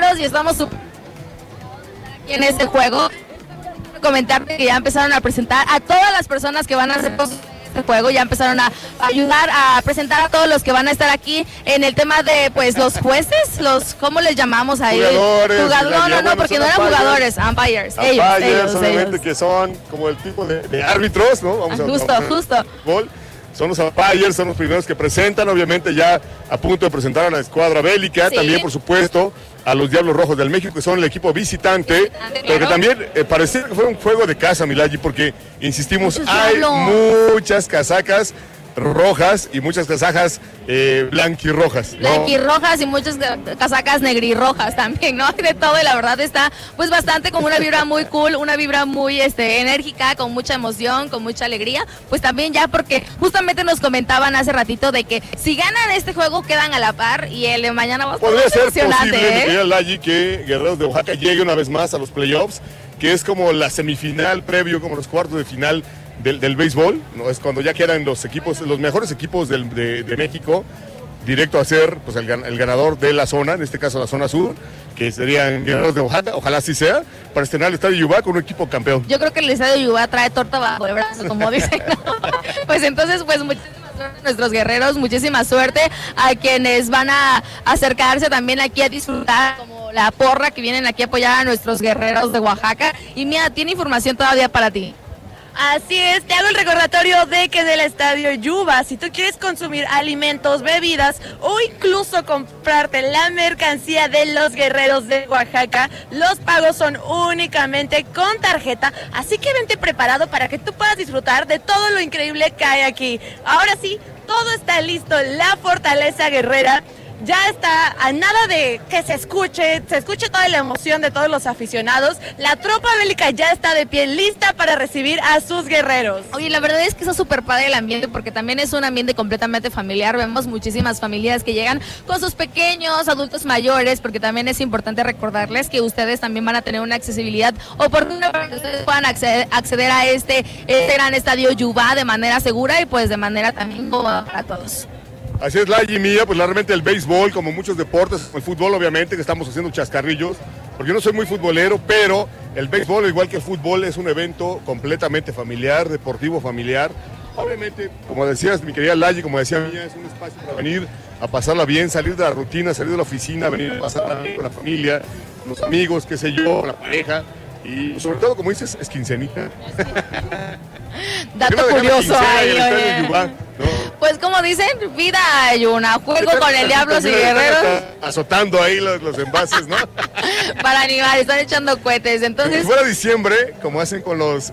todos y estamos súper aquí en este juego. Quiero comentarte que ya empezaron a presentar a todas las personas que van a hacer este juego, ya empezaron a ayudar a presentar a todos los que van a estar aquí en el tema de pues los jueces, los ¿cómo les llamamos ahí? Jugadores, no, porque no eran jugadores, umpires, ellos, solamente que son como el tipo de árbitros, ¿no? Justo. Son los umpires, son los primeros que presentan, obviamente ya a punto de presentar a la escuadra bélica, también por supuesto a los Diablos Rojos del México, que son el equipo visitante, pero que también parecía que fue un juego de casa, Milagui, porque insistimos, hay muchas casacas rojas y muchas casacas blanquirrojas, ¿no? Blanquirrojas y muchas casacas negrirrojas también, ¿no? De todo, y la verdad está pues bastante con una vibra muy cool, una vibra muy enérgica, con mucha emoción, con mucha alegría, pues también ya porque justamente nos comentaban hace ratito de que si ganan este juego quedan a la par y el de mañana va a estar emocionante. Podría ser que Guerreros de Oaxaca llegue una vez más a los playoffs, que es como la semifinal previo, como los cuartos de final del béisbol, ¿no? Es cuando ya quedan los equipos, los mejores equipos de México, directo a ser pues, el ganador de la zona, en este caso la zona sur, que serían Guerreros de Oaxaca, ojalá así sea, para estrenar el Estadio Yubá con un equipo campeón. Yo creo que el Estadio Yubá trae torta bajo el brazo, como dicen, ¿no? Pues entonces, pues muchísimas suerte a nuestros guerreros, muchísima suerte a quienes van a acercarse también aquí a disfrutar, como la porra que vienen aquí a apoyar a nuestros guerreros de Oaxaca. Y mira, tiene información todavía para ti. Así es, te hago el recordatorio de que en el Estadio Yubá, si tú quieres consumir alimentos, bebidas o incluso comprarte la mercancía de los Guerreros de Oaxaca, los pagos son únicamente con tarjeta, así que vente preparado para que tú puedas disfrutar de todo lo increíble que hay aquí. Ahora sí, todo está listo, la Fortaleza Guerrera ya está a nada de que se escuche toda la emoción de todos los aficionados. La tropa bélica ya está de pie, lista para recibir a sus guerreros. Oye, la verdad es que está súper padre el ambiente, porque también es un ambiente completamente familiar. Vemos muchísimas familias que llegan con sus pequeños, adultos mayores, porque también es importante recordarles que ustedes también van a tener una accesibilidad oportuna para que ustedes puedan acceder a este gran Estadio Yubá de manera segura y pues de manera también cómoda para todos. Así es, Layi mía, pues realmente el béisbol, como muchos deportes, el fútbol obviamente, que estamos haciendo chascarrillos, porque yo no soy muy futbolero, pero el béisbol, igual que el fútbol, es un evento completamente familiar, deportivo familiar. Obviamente, como decías, mi querida Layi, como decía Mía, es un espacio para venir a pasarla bien, salir de la rutina, salir de la oficina, venir a pasarla bien con la familia, con los amigos, qué sé yo, con la pareja, y sobre todo, como dices, es quincenita. Dato curioso ahí, oye. ¿No? Pues como dicen, vida hay una, juego con el Diablos y Guerreros. Azotando ahí los envases, ¿no? Para animar, están echando cohetes, entonces... Si fuera diciembre, como hacen con las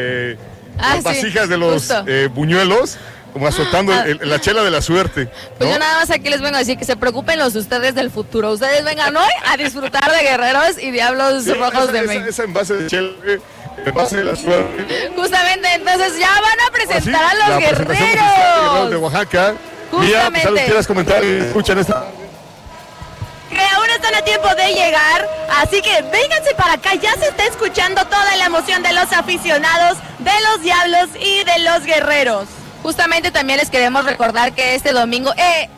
vasijas de los buñuelos, como azotando la chela de la suerte, ¿no? Pues yo nada más aquí les vengo a decir que se preocupen los ustedes del futuro. Ustedes vengan hoy a disfrutar de Guerreros y Diablos Rojos de México. Ese envase de chela... de la suerte. Justamente, entonces ya van a presentar a los guerreros de Oaxaca. Mía, pues, ¿algo quieras comentar? Escuchan esta. Que aún están a tiempo de llegar, así que vénganse para acá, ya se está escuchando toda la emoción de los aficionados, de los Diablos y de los Guerreros. Justamente también les queremos recordar que este domingo,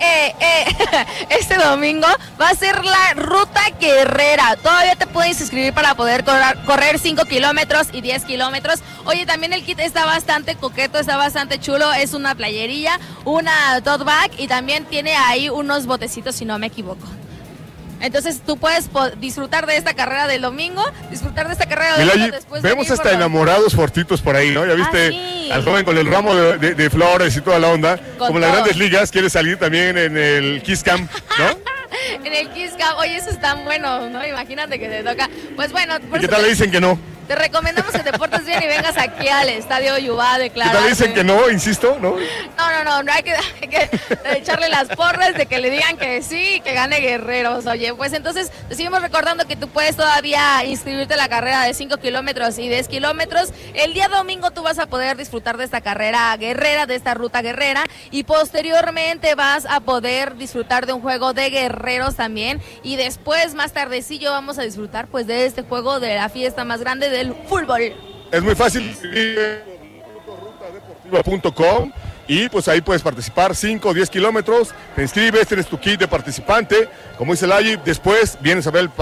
este domingo va a ser la Ruta Guerrera. Todavía te puedes inscribir para poder correr 5 kilómetros y 10 kilómetros. Oye, también el kit está bastante coqueto, está bastante chulo. Es una playerilla, una tote bag y también tiene ahí unos botecitos, si no me equivoco. Entonces tú puedes disfrutar de esta carrera del domingo, disfrutar de esta carrera del domingo después de vemos hasta enamorados fortitos por ahí, ¿no? Ya viste al joven con el ramo de flores y toda la onda. Como en las Grandes Ligas, quiere salir también en el Kiss Cam, ¿no? En el Kiss Cam, oye, eso está bueno, ¿no? Imagínate que te toca. Pues bueno, por ¿qué tal le dicen que no? Te recomendamos que te portes bien y vengas aquí al Estadio Yubá a declarar. ¿Qué tal dicen que no, insisto? No hay que echarle las porras de que le digan que sí y que gane Guerreros. Oye, pues entonces te seguimos recordando que tú puedes todavía inscribirte en la carrera de 5 kilómetros y 10 kilómetros. El día domingo tú vas a poder disfrutar de esta carrera guerrera, de esta ruta guerrera, y posteriormente vas a poder disfrutar de un juego de guerreros también, y después más tardecillo vamos a disfrutar pues de este juego, de la fiesta más grande del fútbol. Es muy fácil, rutadeportiva.com, y pues ahí puedes participar 5 o 10 kilómetros, te inscribes, tienes tu kit de participante, como dice Layi, después vienes a ver el